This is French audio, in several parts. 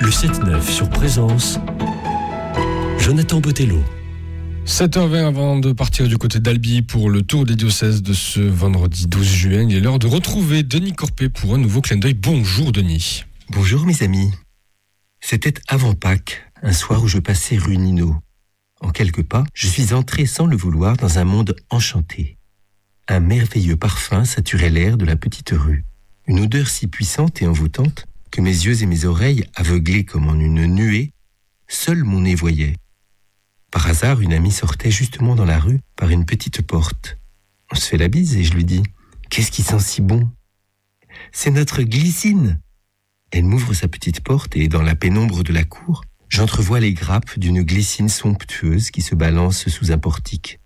Le 7-9 sur Présence, Jonathan Botello. 7h20 avant de partir du côté d'Albi pour le tour des diocèses de ce vendredi 12 juin. Il est l'heure de retrouver Denis Corpet pour un nouveau clin d'œil. Bonjour Denis. Bonjour mes amis. C'était avant Pâques, un soir où je passais rue Nino. En quelques pas, je suis entré sans le vouloir dans un monde enchanté. Un merveilleux parfum saturait l'air de la petite rue. Une odeur si puissante et envoûtante que mes yeux et mes oreilles, aveuglés comme en une nuée, seul mon nez voyait. Par hasard, une amie sortait justement dans la rue par une petite porte. On se fait la bise et je lui dis « Qu'est-ce qui sent si bon ?»« C'est notre glycine !» Elle m'ouvre sa petite porte et dans la pénombre de la cour, j'entrevois les grappes d'une glycine somptueuse qui se balance sous un portique.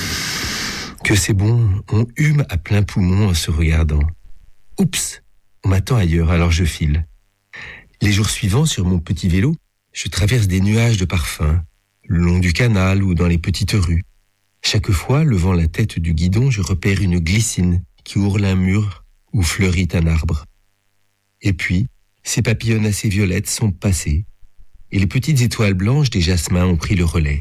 Que c'est bon, on hume à plein poumon en se regardant. Oups, on m'attend ailleurs, alors je file. Les jours suivants, sur mon petit vélo, je traverse des nuages de parfums, le long du canal ou dans les petites rues. Chaque fois, levant la tête du guidon, je repère une glycine qui ourle un mur ou fleurit un arbre. Et puis, ces papillonnacées violettes sont passées, et les petites étoiles blanches des jasmins ont pris le relais.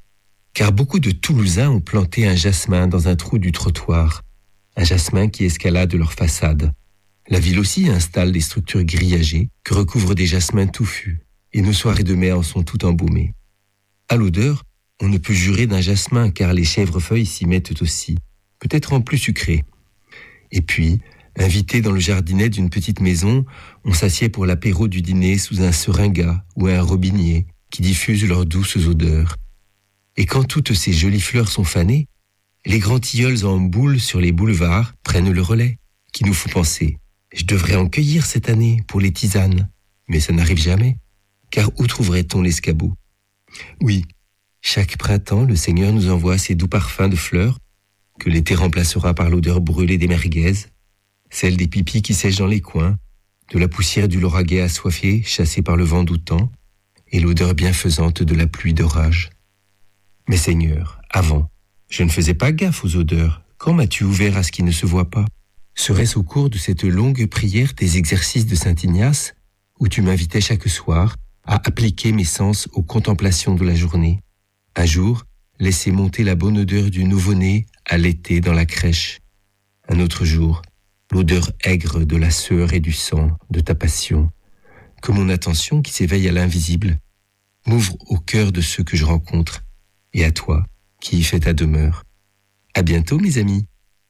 Car beaucoup de Toulousains ont planté un jasmin dans un trou du trottoir, un jasmin qui escalade leur façade. La ville aussi installe des structures grillagées que recouvrent des jasmins touffus, et nos soirées de mai en sont toutes embaumées. À l'odeur, on ne peut jurer d'un jasmin car les chèvrefeuilles s'y mettent aussi, peut-être en plus sucré. Et puis, invité dans le jardinet d'une petite maison, on s'assied pour l'apéro du dîner sous un seringa ou un robinier qui diffusent leurs douces odeurs. Et quand toutes ces jolies fleurs sont fanées, les grands tilleuls en boule sur les boulevards prennent le relais, qui nous font penser « Je devrais en cueillir cette année pour les tisanes ». Mais ça n'arrive jamais, car où trouverait-on l'escabeau ? Oui, chaque printemps, le Seigneur nous envoie ces doux parfums de fleurs que l'été remplacera par l'odeur brûlée des merguez, celle des pipis qui sèchent dans les coins, de la poussière du lauragais assoiffé chassé par le vent doutant et l'odeur bienfaisante de la pluie d'orage. Mais Seigneur, avant, je ne faisais pas gaffe aux odeurs. Quand m'as-tu ouvert à ce qui ne se voit pas ? Serait-ce au cours de cette longue prière des exercices de Saint Ignace, où tu m'invitais chaque soir à appliquer mes sens aux contemplations de la journée ? Un jour, laisser monter la bonne odeur du nouveau-né à l'été dans la crèche. Un autre jour, l'odeur aigre de la sueur et du sang, de ta passion. Que mon attention, qui s'éveille à l'invisible, m'ouvre au cœur de ceux que je rencontre, et à toi, qui y fais ta demeure. À bientôt, mes amis.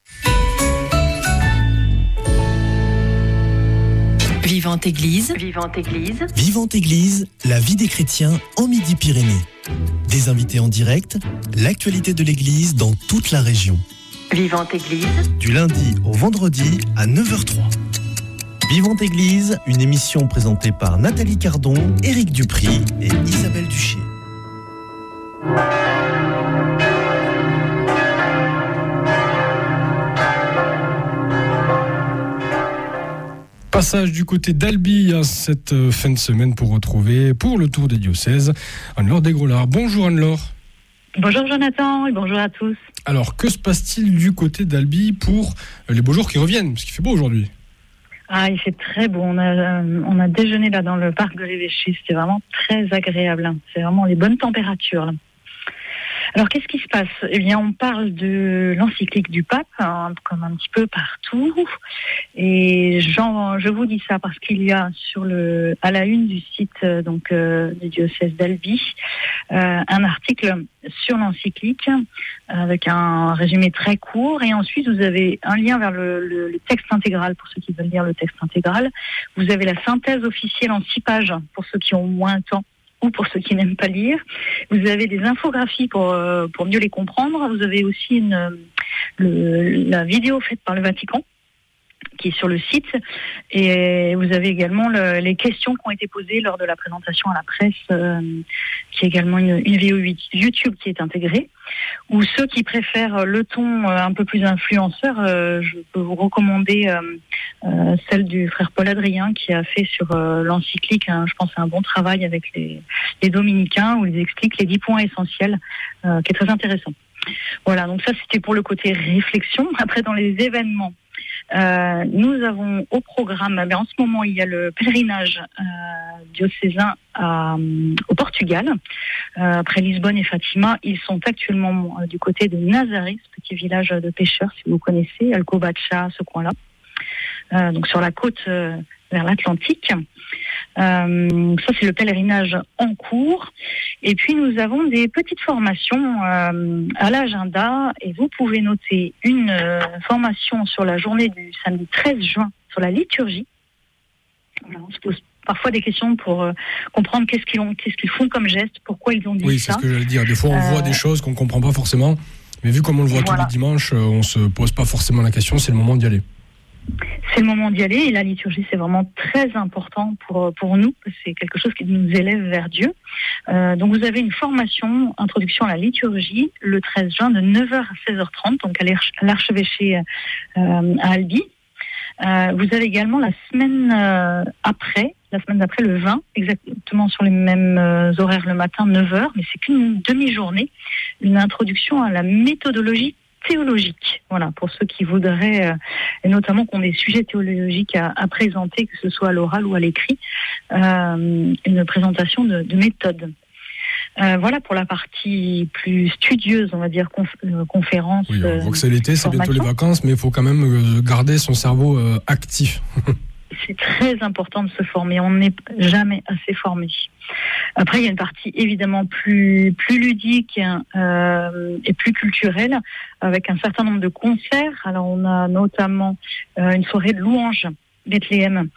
Vivante Église. Vivante Église. Vivante Église, la vie des chrétiens en Midi-Pyrénées. Des invités en direct, l'actualité de l'Église dans toute la région. Vivante Église. Du lundi au vendredi à 9h03. Vivante Église, une émission présentée par Nathalie Cardon, Éric Dupry et Isabelle Duché. Passage du côté d'Albi à cette fin de semaine pour retrouver, pour le tour des diocèses, Anne-Laure Desgros-Lard. Bonjour Anne-Laure. Bonjour Jonathan et bonjour à tous. Alors, que se passe-t-il du côté d'Albi pour les beaux jours qui reviennent ? Parce qu'il fait beau aujourd'hui. Ah, il fait très beau. On a déjeuné là dans le parc de l'Évêché. C'était vraiment très agréable. C'est vraiment les bonnes températures là. Alors, qu'est-ce qui se passe ? Eh bien, on parle de l'encyclique du pape, comme un petit peu partout. Et je vous dis ça parce qu'il y a à la une du site du diocèse d'Albi un article sur l'encyclique avec un résumé très court. Et ensuite, vous avez un lien vers le texte intégral pour ceux qui veulent lire le texte intégral. Vous avez la synthèse officielle en 6 pages pour ceux qui ont moins de temps ou pour ceux qui n'aiment pas lire. Vous avez des infographies pour mieux les comprendre. Vous avez aussi la vidéo faite par le Vatican qui est sur le site. Et vous avez également les questions qui ont été posées lors de la présentation à la presse, qui est également une vidéo YouTube qui est intégrée. Ou ceux qui préfèrent le ton un peu plus influenceur, je peux vous recommander celle du frère Paul Adrien qui a fait sur l'encyclique, je pense un bon travail avec les dominicains où ils expliquent les 10 points essentiels, qui est très intéressant. Voilà, donc ça c'était pour le côté réflexion. Après, dans les événements, Nous avons au programme, en ce moment, il y a le pèlerinage diocésain au Portugal. Après Lisbonne et Fatima, ils sont actuellement du côté de Nazaré, ce petit village de pêcheurs, si vous connaissez, Alcobaça, ce coin-là. Donc sur la côte vers l'Atlantique. Ça, c'est le pèlerinage en cours. Et puis, nous avons des petites formations à l'agenda. Et vous pouvez noter une formation sur la journée du samedi 13 juin sur la liturgie. Voilà, on se pose parfois des questions pour comprendre qu'est-ce qu'ils font comme geste, pourquoi ils ont dit ça. Oui, c'est ce que j'allais dire. Des fois, on voit des choses qu'on ne comprend pas forcément. Mais vu comme on le voit tous les dimanches, on ne se pose pas forcément la question. C'est le moment d'y aller. C'est le moment d'y aller, et la liturgie, c'est vraiment très important pour nous. C'est quelque chose qui nous élève vers Dieu. Donc vous avez une formation, introduction à la liturgie, le 13 juin de 9h à 16h30, donc à l'archevêché à Albi. Vous avez également la semaine d'après, le 20, exactement sur les mêmes horaires le matin, 9h, mais c'est qu'une demi-journée, une introduction à la méthodologie théologique, voilà, pour ceux qui voudraient, et notamment qui ont des sujets théologiques à présenter, que ce soit à l'oral ou à l'écrit, une présentation de méthode. Voilà pour la partie plus studieuse, on va dire, conférence. Oui, on voit que c'est l'été, c'est bientôt les vacances, mais il faut quand même garder son cerveau actif. C'est très important de se former, on n'est jamais assez formé. Après, il y a une partie évidemment plus ludique et plus culturelle, avec un certain nombre de concerts. Alors, on a notamment une soirée de louanges Bethléem,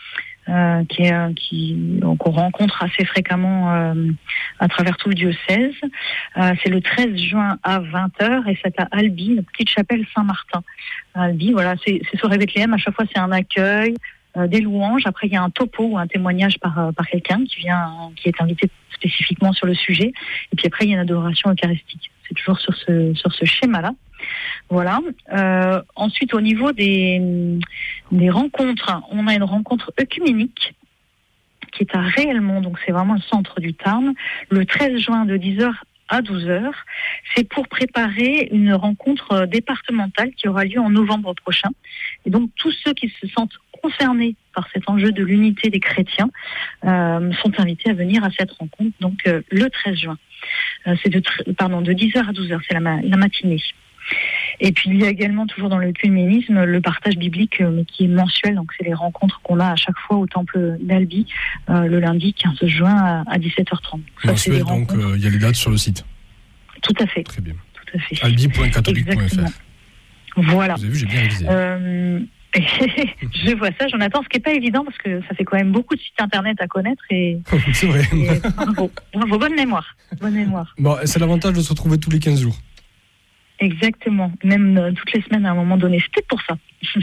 qu'on rencontre assez fréquemment à travers tout le diocèse. C'est le 13 juin à 20h, et c'est à Albi, la petite chapelle Saint-Martin. À Albi, voilà, c'est soirée Bethléem. À chaque fois, c'est un accueil, des louanges. Après, il y a un topo ou un témoignage par quelqu'un qui est invité spécifiquement sur le sujet. Et puis après, il y a une adoration eucharistique. C'est toujours sur ce schéma-là. Voilà. Ensuite, au niveau des rencontres, on a une rencontre œcuménique qui est à Réellement, donc c'est vraiment le centre du Tarn, le 13 juin de 10h à 12h. C'est pour préparer une rencontre départementale qui aura lieu en novembre prochain. Et donc, tous ceux qui se sentent concernés par cet enjeu de l'unité des chrétiens sont invités à venir à cette rencontre, donc le 13 juin. C'est de 10h à 12h, c'est la matinée. Et puis il y a également, toujours dans l'œcuménisme, le partage biblique, mais qui est mensuel, donc c'est les rencontres qu'on a à chaque fois au temple d'Albi, le lundi 15 juin à 17h30. Mensuel, donc il y a les dates sur le site. Tout à fait. Très bien. Tout à fait. albi.catholique.fr. Voilà. Vous avez vu, j'ai bien révisé. Je vois ça, Jonathan, ce qui n'est pas évident parce que ça fait quand même beaucoup de sites internet à connaître et c'est vrai. Bravo, bonne mémoire. Bon, c'est l'avantage de se retrouver tous les 15 jours. Exactement, même toutes les semaines à un moment donné, c'est peut-être pour ça.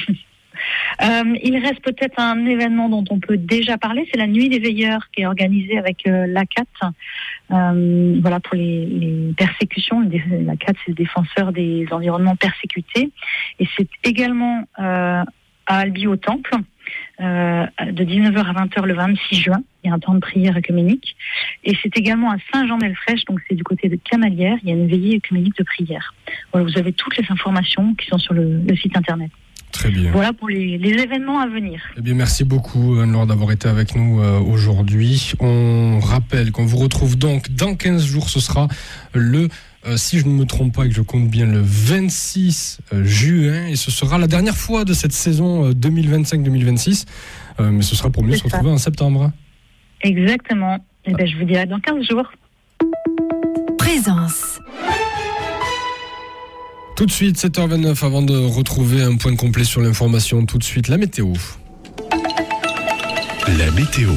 Il reste peut-être un événement dont on peut déjà parler, c'est la Nuit des Veilleurs qui est organisée avec l'ACAT, voilà, pour les persécutions. L'ACAT, c'est le défenseur des environnements persécutés, et c'est également à Albi au Temple, de 19h à 20h le 26 juin. Il y a un temps de prière œcuménique. Et c'est également à Saint-Jean-d'Elfrèche, donc c'est du côté de Camalière, il y a une veillée œcuménique de prière. Voilà, vous avez toutes les informations qui sont sur le site internet. Très bien. Voilà pour les événements à venir. Eh bien, merci beaucoup, Anne-Laure, d'avoir été avec nous aujourd'hui. On rappelle qu'on vous retrouve donc dans 15 jours. Ce sera si je ne me trompe pas et que je compte bien, le 26 juin. Et ce sera la dernière fois de cette saison 2025-2026. Mais ce sera pour mieux se retrouver en septembre. Exactement. Et je vous dis à dans 15 jours. Présence. Tout de suite, 7h29, avant de retrouver un point complet sur l'information, tout de suite, la météo. La météo.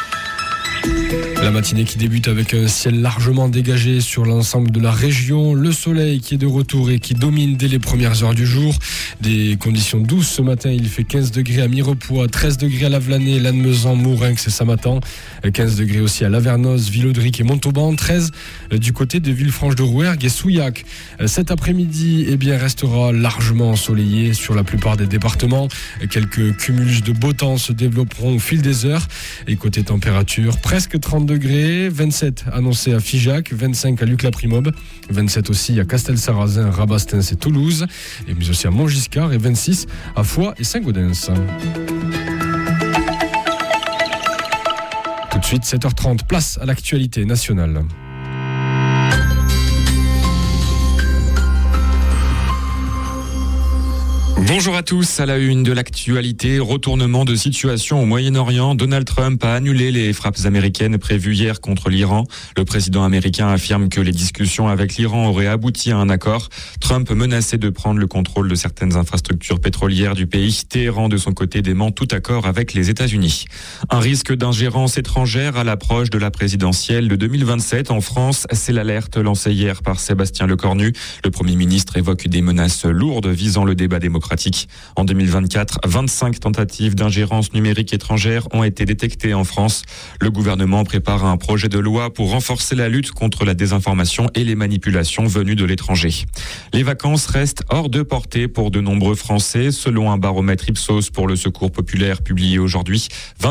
La matinée qui débute avec un ciel largement dégagé sur l'ensemble de la région, le soleil qui est de retour et qui domine dès les premières heures du jour. Des conditions douces ce matin, il fait 15 degrés à Mirepoix, 13 degrés à Lavelanet, Lannemezan, Mourinx et Samatan, 15 degrés aussi à Lavernoz, Villaudric et Montauban, 13 du côté de Villefranche-de-Rouergue et Souillac. Cet après-midi, restera largement ensoleillé sur la plupart des départements. Quelques cumulus de beau temps se développeront au fil des heures. Et côté température, presque 30 degrés, 27 annoncés à Figeac, 25 à Luc-la-Primobe, 27 aussi à Castelsarrasin, Rabastens et Toulouse, et mais aussi à Montgisy Montgiscard et 26 à Foix et Saint-Gaudens. Tout de suite, 7h30, place à l'actualité nationale. Bonjour à tous, à la une de l'actualité, retournement de situation au Moyen-Orient. Donald Trump a annulé les frappes américaines prévues hier contre l'Iran. Le président américain affirme que les discussions avec l'Iran auraient abouti à un accord. Trump menaçait de prendre le contrôle de certaines infrastructures pétrolières du pays. Téhéran, de son côté, dément tout accord avec les États-Unis. Un risque d'ingérence étrangère à l'approche de la présidentielle de 2027 en France. C'est l'alerte lancée hier par Sébastien Lecornu. Le Premier ministre évoque des menaces lourdes visant le débat démocratique. En 2024, 25 tentatives d'ingérence numérique étrangère ont été détectées en France. Le gouvernement prépare un projet de loi pour renforcer la lutte contre la désinformation et les manipulations venues de l'étranger. Les vacances restent hors de portée pour de nombreux Français. Selon un baromètre Ipsos pour le Secours populaire publié aujourd'hui,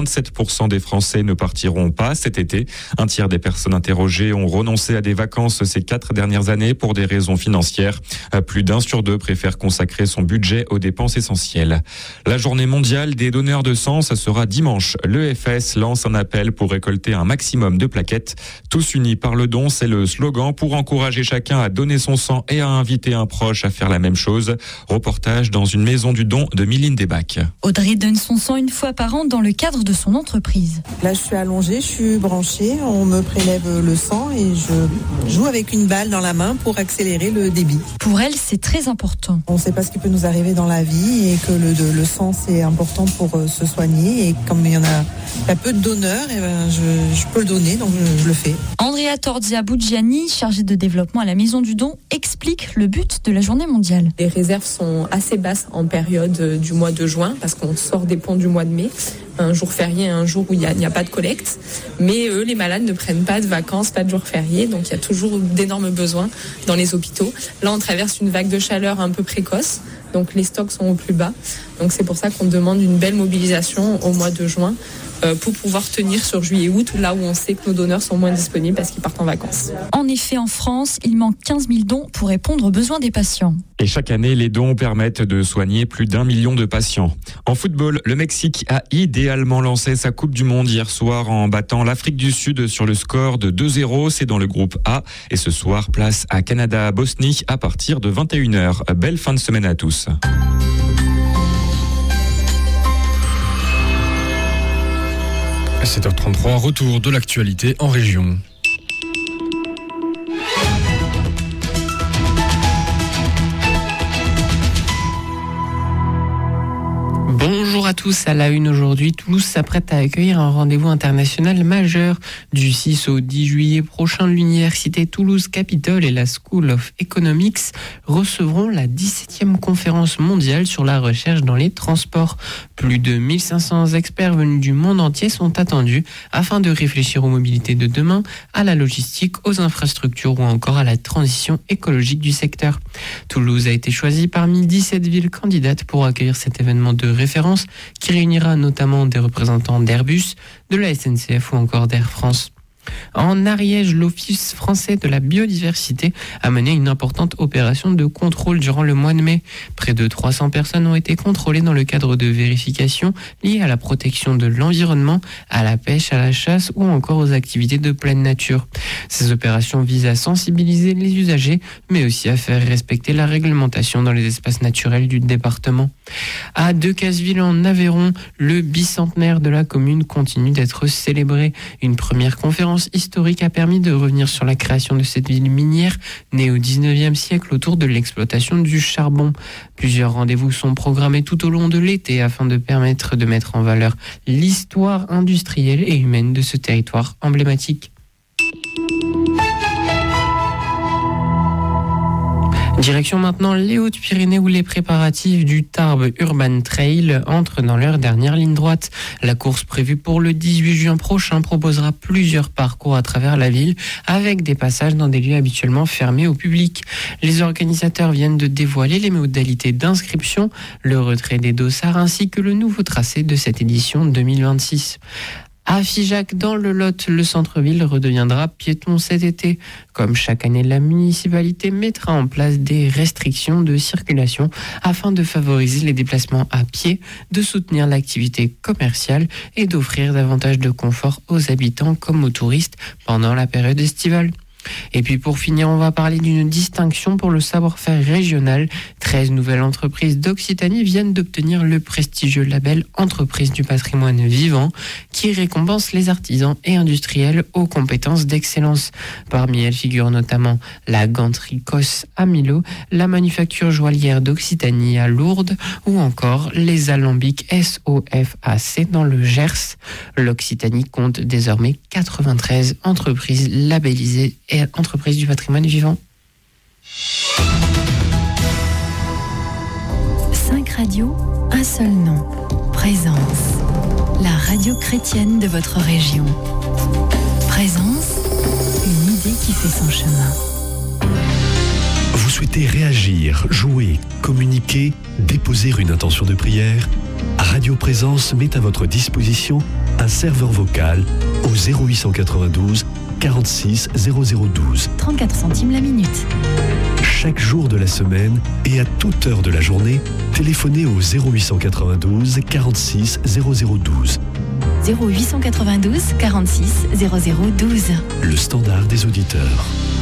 27% des Français ne partiront pas cet été. Un tiers des personnes interrogées ont renoncé à des vacances ces 4 dernières années pour des raisons financières. Plus d'1 sur 2 préfère consacrer son budget aux dépenses essentielles. La journée mondiale des donneurs de sang, ça sera dimanche. L'EFS lance un appel pour récolter un maximum de plaquettes. Tous unis par le don, c'est le slogan pour encourager chacun à donner son sang et à inviter un proche à faire la même chose. Reportage dans une maison du don de Mylène Desbacs. Audrey donne son sang une fois par an dans le cadre de son entreprise. Là, je suis allongée, je suis branchée, on me prélève le sang et je joue avec une balle dans la main pour accélérer le débit. Pour elle, c'est très important. On ne sait pas ce qui peut nous arriver dans la vie et que le sang, c'est important pour se soigner. Et comme il y a peu de donneurs, je peux le donner, donc je le fais. Andrea Tordia-Buggiani, chargée de développement à la Maison du Don, explique le but de la journée mondiale. Les réserves sont assez basses en période du mois de juin parce qu'on sort des ponts du mois de mai. Un jour férié, un jour où il n'y a pas de collecte. Mais eux, les malades ne prennent pas de vacances, pas de jours fériés. Donc il y a toujours d'énormes besoins dans les hôpitaux. Là, on traverse une vague de chaleur un peu précoce. Donc les stocks sont au plus bas. Donc c'est pour ça qu'on demande une belle mobilisation au mois de juin pour pouvoir tenir sur juillet-août, là où on sait que nos donneurs sont moins disponibles parce qu'ils partent en vacances. En effet, en France, il manque 15 000 dons pour répondre aux besoins des patients. Et chaque année, les dons permettent de soigner plus d'1 million de patients. En football, le Mexique a idéalement lancé sa Coupe du Monde hier soir en battant l'Afrique du Sud sur le score de 2-0. C'est dans le groupe A. Et ce soir, place à Canada-Bosnie à partir de 21h. Belle fin de semaine à tous. À 7h33, retour de l'actualité en région. Bonjour à tous, à la une aujourd'hui, Toulouse s'apprête à accueillir un rendez-vous international majeur. Du 6 au 10 juillet prochain, l'université Toulouse-Capitole et la School of Economics recevront la 17e conférence mondiale sur la recherche dans les transports. Plus de 1500 experts venus du monde entier sont attendus afin de réfléchir aux mobilités de demain, à la logistique, aux infrastructures ou encore à la transition écologique du secteur. Toulouse a été choisie parmi 17 villes candidates pour accueillir cet événement de référence qui réunira notamment des représentants d'Airbus, de la SNCF ou encore d'Air France. En Ariège, l'Office français de la biodiversité a mené une importante opération de contrôle durant le mois de mai. Près de 300 personnes ont été contrôlées dans le cadre de vérifications liées à la protection de l'environnement, à la pêche, à la chasse ou encore aux activités de pleine nature. Ces opérations visent à sensibiliser les usagers, mais aussi à faire respecter la réglementation dans les espaces naturels du département. À Decazeville en Aveyron, le bicentenaire de la commune continue d'être célébré. Une première conférence historique a permis de revenir sur la création de cette ville minière née au 19e siècle autour de l'exploitation du charbon. Plusieurs rendez-vous sont programmés tout au long de l'été afin de permettre de mettre en valeur l'histoire industrielle et humaine de ce territoire emblématique. Direction maintenant les Hautes-Pyrénées où les préparatifs du Tarbes Urban Trail entrent dans leur dernière ligne droite. La course prévue pour le 18 juin prochain proposera plusieurs parcours à travers la ville avec des passages dans des lieux habituellement fermés au public. Les organisateurs viennent de dévoiler les modalités d'inscription, le retrait des dossards ainsi que le nouveau tracé de cette édition 2026. À Figeac, dans le Lot, le centre-ville redeviendra piéton cet été. Comme chaque année, la municipalité mettra en place des restrictions de circulation afin de favoriser les déplacements à pied, de soutenir l'activité commerciale et d'offrir davantage de confort aux habitants comme aux touristes pendant la période estivale. Et puis pour finir, on va parler d'une distinction pour le savoir-faire régional. 13 nouvelles entreprises d'Occitanie viennent d'obtenir le prestigieux label Entreprise du patrimoine vivant qui récompense les artisans et industriels aux compétences d'excellence. Parmi elles figurent notamment la ganterie Cos à Millau, la manufacture joaillière d'Occitanie à Lourdes ou encore les alambics SOFAC dans le Gers. L'Occitanie compte désormais 93 entreprises labellisées et entreprises du patrimoine vivant. 5 radios, un seul nom. Présence. La radio chrétienne de votre région. Présence, une idée qui fait son chemin. Vous souhaitez réagir, jouer, communiquer, déposer une intention de prière? Radio Présence met à votre disposition un serveur vocal au 0892 46 0012. 34 centimes la minute. Chaque jour de la semaine et à toute heure de la journée, téléphonez au 0892 46 0012. 0892 46 0012. Le standard des auditeurs.